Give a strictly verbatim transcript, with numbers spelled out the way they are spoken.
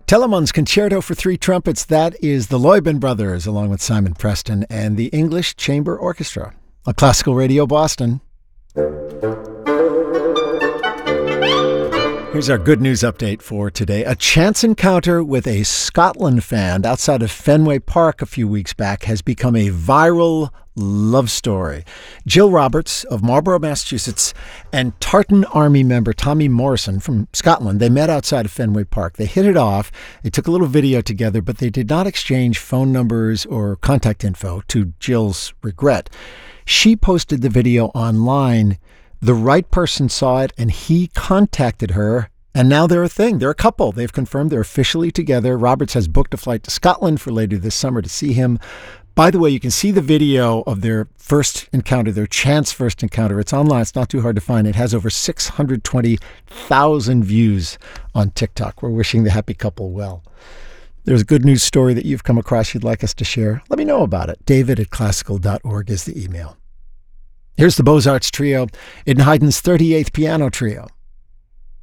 Telemann's Concerto for Three Trumpets, that is the Loybin Brothers, along with Simon Preston and the English Chamber Orchestra. On Classical Radio Boston. Here's our good news update for today. A chance encounter with a Scotland fan outside of Fenway Park a few weeks back has become a viral love story. Jill Roberts of Marlborough, Massachusetts, and Tartan Army member Tommy Morrison from Scotland, they met outside of Fenway Park. They hit it off. They took a little video together, but they did not exchange phone numbers or contact info, to Jill's regret. She posted the video online. The right person saw it, and he contacted her, and now they're a thing. They're a couple. They've confirmed they're officially together. Roberts has booked a flight to Scotland for later this summer to see him. By the way, you can see the video of their first encounter, their chance first encounter. It's online. It's not too hard to find. It has over six hundred twenty thousand views on TikTok. We're wishing the happy couple well. There's a good news story that you've come across you'd like us to share. Let me know about it. David at classical dot org is the email. Here's the Beaux-Arts Trio in Haydn's thirty-eighth Piano Trio.